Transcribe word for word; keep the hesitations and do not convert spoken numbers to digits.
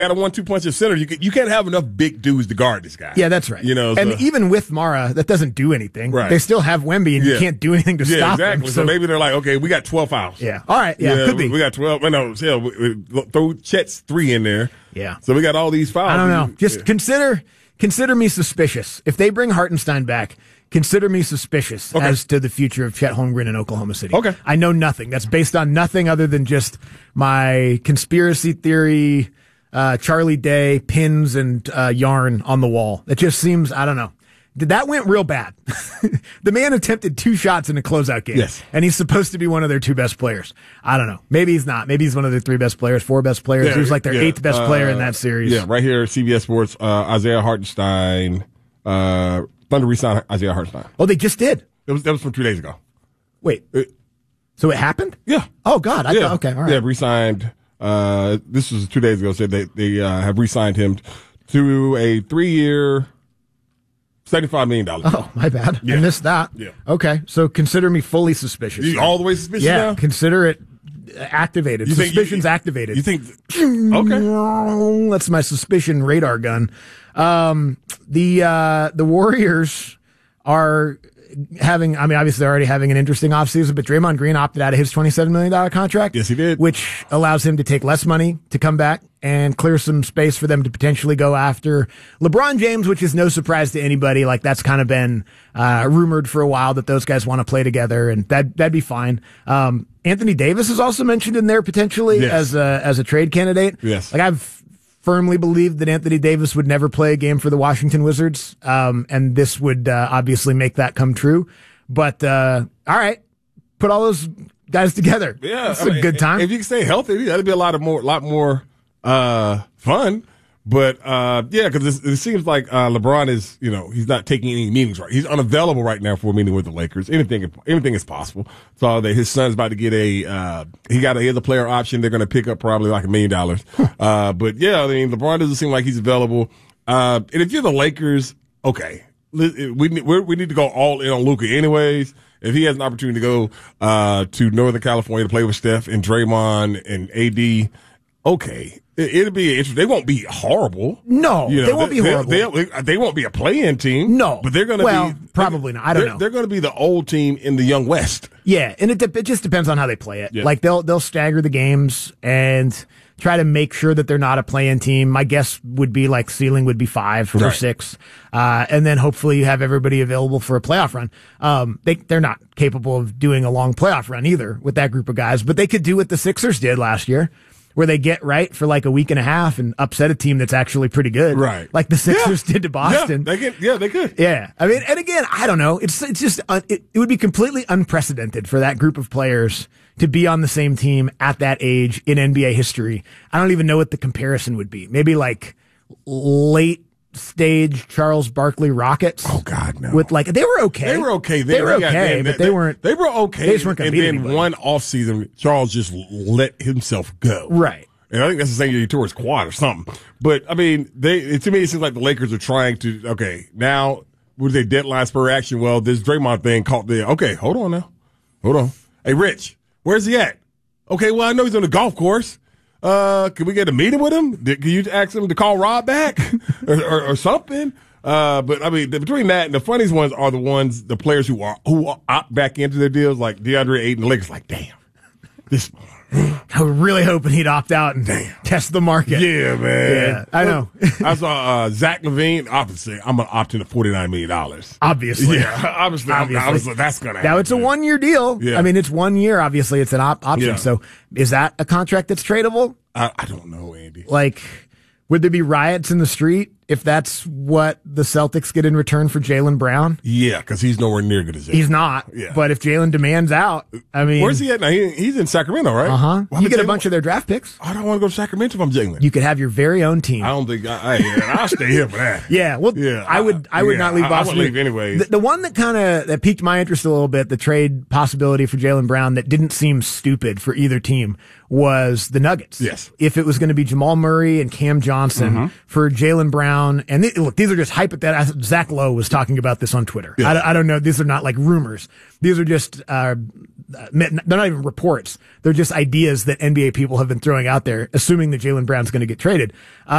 at a one-two punch at center, you can, you can't have enough big dudes to guard this guy. Yeah, that's right. You know, and so. even with Mara, that doesn't do anything. Right. They still have Wemby, and yeah. you can't do anything to yeah, stop exactly. him. So, so maybe they're like, okay, we got twelve fouls. Yeah. All right. Yeah, yeah could be. We got twelve. No, hell, we, we, throw Chet's three in there. Yeah. So we got all these fouls. I don't know. Just yeah. consider consider me suspicious. If they bring Hartenstein back, consider me suspicious okay. as to the future of Chet Holmgren in Oklahoma City. Okay. I know nothing. That's based on nothing other than just my conspiracy theory, uh, Charlie Day, pins, and uh, yarn on the wall. It just seems, I don't know. That went real bad. The man attempted two shots in a closeout game. Yes. And he's supposed to be one of their two best players. I don't know. Maybe he's not. Maybe he's one of their three best players, four best players. Yeah, he was like their yeah. eighth best uh, player in that series. Yeah, right here, C B S Sports, uh, Isaiah Hartenstein, uh, Thunder re-signed Isaiah Hartenstein. Oh, they just did? That was, that was from two days ago. Wait. It, so it happened? Yeah. Oh, God. I yeah. thought, okay, all right. Yeah, re-signed, uh, this was two days ago, said they, they uh, have re-signed him to a three-year, seventy-five million dollars. Oh, my bad. Yeah. I missed that. Yeah. Okay, so consider me fully suspicious. You all the way suspicious yeah, now? consider it activated. You think Suspicion's you, activated. You think, okay. That's my suspicion radar gun. Um, the, uh, the Warriors are having, I mean, obviously they're already having an interesting offseason, but Draymond Green opted out of his twenty-seven million dollars contract. Yes, he did. Which allows him to take less money to come back and clear some space for them to potentially go after LeBron James, which is no surprise to anybody. Like, that's kind of been uh, rumored for a while that those guys want to play together, and that, that'd be fine. Um, Anthony Davis is also mentioned in there potentially yes. as a, as a trade candidate. Yes. Like, I've firmly believed that Anthony Davis would never play a game for the Washington Wizards, um, and this would uh, obviously make that come true. But, uh, all right, put all those guys together. Yeah. It's I a mean, good time. If you can stay healthy, that'd be a lot of more, lot more, uh, fun. But, uh, yeah, cause it seems like, uh, LeBron is, you know, he's not taking any meetings right. He's unavailable right now for a meeting with the Lakers. Anything, anything is possible. So that his son's about to get a, uh, he got a, he has a player option. They're going to pick up probably like a million dollars. Uh, but yeah, I mean, LeBron doesn't seem like he's available. Uh, and if you're the Lakers, okay, we we we need to go all in on Luka anyways. If he has an opportunity to go, uh, to Northern California to play with Steph and Draymond and A D, okay. It'll be interesting. They won't be horrible. No, you know, they won't be horrible. They, they, they won't be a play-in team. No, but they're going to well, be probably not. I don't they're, know. They're going to be the old team in the Young West. Yeah, and it, de- it just depends on how they play it. Yeah. Like they'll they'll stagger the games and try to make sure that they're not a play-in team. My guess would be like ceiling would be five or right. six, uh, and then hopefully you have everybody available for a playoff run. Um, they they're not capable of doing a long playoff run either with that group of guys, but they could do what the Sixers did last year, where they get right for like a week and a half and upset a team that's actually pretty good. Right. Like the Sixers yeah. did to Boston. Yeah, they could. Yeah, they could. Yeah. I mean, and again, I don't know. It's, it's just, uh, it, it would be completely unprecedented for that group of players to be on the same team at that age in N B A history. I don't even know what the comparison would be. Maybe like late stage Charles Barkley Rockets. Oh God, no. With like, they were okay. They were okay. They, they were okay, they, but they, they weren't. They were okay. They just weren't and beat then anybody. one off season, Charles just let himself go. Right. And I think that's the same year he tore his quad or something. But I mean, they to me it seems like the Lakers are trying to. Okay, now what is a deadline spur action? Well, this Draymond thing caught the. Okay, hold on now, hold on. Hey, Rich, where's he at? Okay, well I know he's on the golf course. Uh, can we get a meeting with him? Can you ask him to call Rob back or, or, or something? Uh, but I mean, between that and the funniest ones are the ones, the players who are who opt back into their deals, like DeAndre Ayton. The Lakers, like, damn, this. I was really hoping he'd opt out and Damn. test the market. Yeah, man. Yeah, I know. I saw uh, Zach LaVine. Obviously, I'm going to opt into forty-nine million dollars. Obviously. Yeah, obviously. Obviously. obviously that's going to happen. Now, it's a one-year deal. Yeah. I mean, it's one year. Obviously, it's an op- option. Yeah. So is that a contract that's tradable? I, I don't know, Andy. Like, would there be riots in the street if that's what the Celtics get in return for Jaylen Brown? Yeah, because he's nowhere near good as Jaylen. He's not. Yeah. But if Jaylen demands out, I mean. Where's he at now? He, he's in Sacramento, right? Uh-huh. Well, you get a Jaylen, bunch of their draft picks. I don't want to go to Sacramento if I'm Jaylen. You could have your very own team. I don't think I, I I'll stay here for that. Yeah, well, yeah, I would. I would yeah, not leave Boston. I would leave anyway. The, the one that kind of that piqued my interest a little bit, the trade possibility for Jaylen Brown that didn't seem stupid for either team, was the Nuggets. Yes. If it was going to be Jamal Murray and Cam Johnson mm-hmm. for Jaylen Brown, and th- look, these are just hypothetical. Zach Lowe was talking about this on Twitter. Yes. I, I don't know. These are not like rumors. These are just, uh, they're not even reports. They're just ideas that N B A people have been throwing out there, assuming that Jaylen Brown's going to get traded. Uh,